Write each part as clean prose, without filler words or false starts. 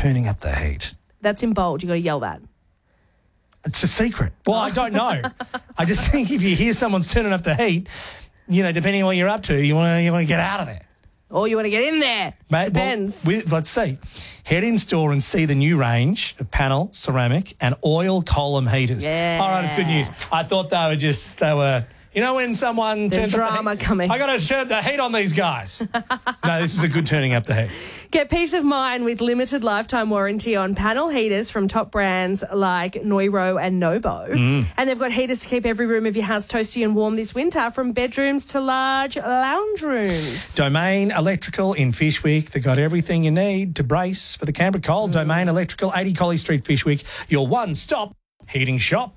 turning up the heat? That's in bold. You got to yell that. It's a secret. Well, I don't know. I just think if you hear someone's turning up the heat, depending on what you're up to, you want to get out of there. Or you want to get in there. Depends. Well, let's see. Head in store and see the new range of panel, ceramic, and oil column heaters. Yeah. All right, it's good news. I thought they were. When someone There's turns up drama the heat, coming. I got to turn the heat on these guys. No, this is a good turning up the heat. Get peace of mind with limited lifetime warranty on panel heaters from top brands like Neuro and Nobo. And they've got heaters to keep every room of your house toasty and warm this winter, from bedrooms to large lounge rooms. Domain Electrical in Fyshwick. They've got everything you need to brace for the Canberra cold. Domain Electrical, 80 Collie Street, Fyshwick, your one-stop heating shop.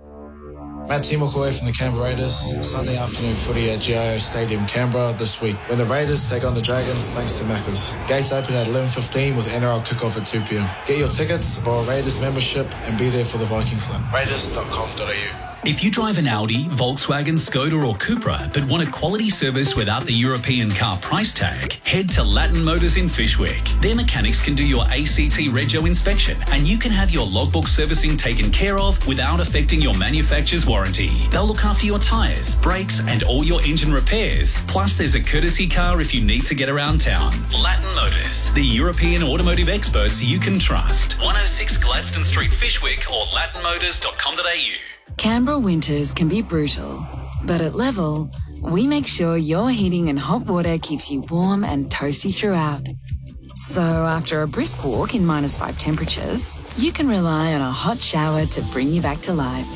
Matt Timokoi from the Canberra Raiders. Sunday afternoon footy at GIO Stadium, Canberra this week, when the Raiders take on the Dragons thanks to Macca's. Gates open at 11:15 with NRL kickoff at 2 p.m. Get your tickets or a Raiders membership and be there for the Viking Club. Raiders.com.au. If you drive an Audi, Volkswagen, Skoda or Cupra but want a quality service without the European car price tag, head to Latin Motors in Fyshwick. Their mechanics can do your ACT Rego inspection and you can have your logbook servicing taken care of without affecting your manufacturer's warranty. They'll look after your tyres, brakes and all your engine repairs. Plus there's a courtesy car if you need to get around town. Latin Motors, the European automotive experts you can trust. 106 Gladstone Street, Fyshwick or latinmotors.com.au. Canberra winters can be brutal, but at Level, we make sure your heating and hot water keeps you warm and toasty throughout. So after a brisk walk in -5 temperatures, you can rely on a hot shower to bring you back to life.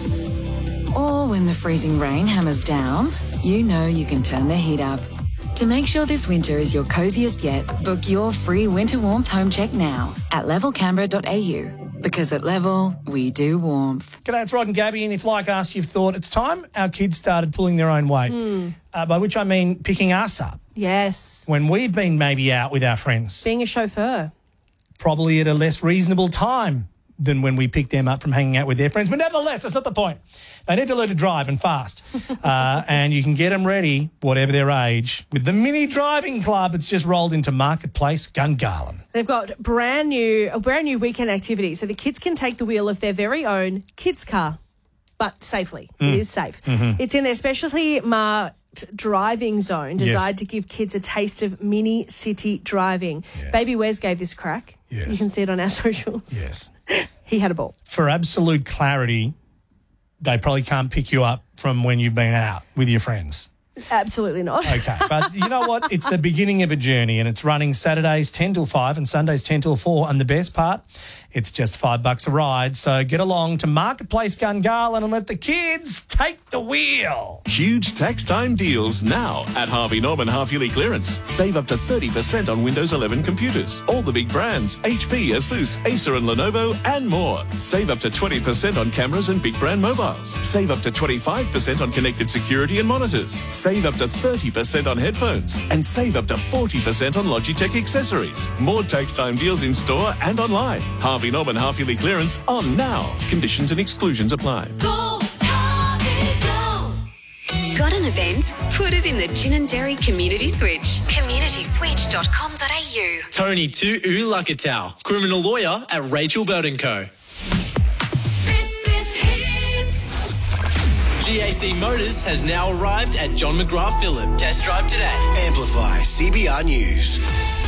Or when the freezing rain hammers down, you know you can turn the heat up. To make sure this winter is your coziest yet, book your free winter warmth home check now at levelcanberra.au. Because at Level, we do warmth. G'day, it's Rod and Gabby, and if, like us, you've thought it's time our kids started pulling their own weight, by which I mean picking us up. Yes. When we've been maybe out with our friends. Being a chauffeur. Probably at a less reasonable time than when we pick them up from hanging out with their friends. But nevertheless, that's not the point. They need to learn to drive and fast. And you can get them ready, whatever their age, with the Mini Driving Club. It's just rolled into Marketplace Gungahlin. They've got a brand new weekend activity, so the kids can take the wheel of their very own kids' car, but safely. It is safe. It's in their specially marked driving zone designed to give kids a taste of mini city driving. Yes. Baby Wes gave this a crack. Yes. You can see it on our socials. Yes. He had a ball. For absolute clarity, they probably can't pick you up from when you've been out with your friends. Absolutely not. Okay, but you know what? It's the beginning of a journey, and it's running Saturdays 10 till 5 and Sundays 10 till 4. And the best part, it's just $5 a ride. So get along to Marketplace Gungahlin and let the kids take the wheel. Huge tax time deals now at Harvey Norman half-yearly clearance. Save up to 30% on Windows 11 computers. All the big brands, HP, Asus, Acer and Lenovo, and more. Save up to 20% on cameras and big brand mobiles. Save up to 25% on connected security and monitors. Save up to 30% on headphones. And save up to 40% on Logitech accessories. More tax time deals in store and online. Harvey Norman half-yearly clearance on now. Conditions and exclusions apply. Go, Harvey, go. Got an event? Put it in the Gin and Dairy Community Switch. communityswitch.com.au. Tony Tu Lakatau, criminal lawyer at Rachel Bird & Co. This is Hit. GAC Motors has now arrived at John McGrath Phillip. Test drive today. Amplify CBR News.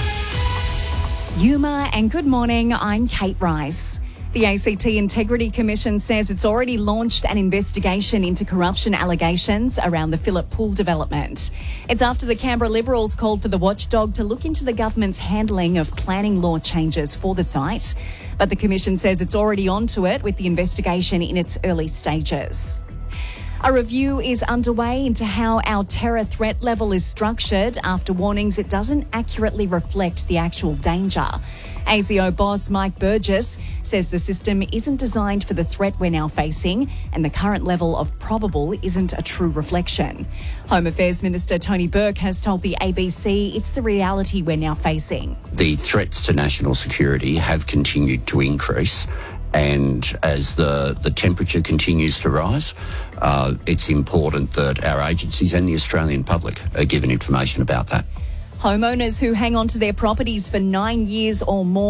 Yuma and good morning, I'm Kate Rice. The ACT Integrity Commission says it's already launched an investigation into corruption allegations around the Phillip Pool development. It's after the Canberra Liberals called for the watchdog to look into the government's handling of planning law changes for the site. But the Commission says it's already onto it with the investigation in its early stages. A review is underway into how our terror threat level is structured after warnings it doesn't accurately reflect the actual danger. ASIO boss Mike Burgess says the system isn't designed for the threat we're now facing and the current level of probable isn't a true reflection. Home Affairs Minister Tony Burke has told the ABC it's the reality we're now facing. The threats to national security have continued to increase. And as the temperature continues to rise, it's important that our agencies and the Australian public are given information about that. Homeowners who hang on to their properties for 9 years or more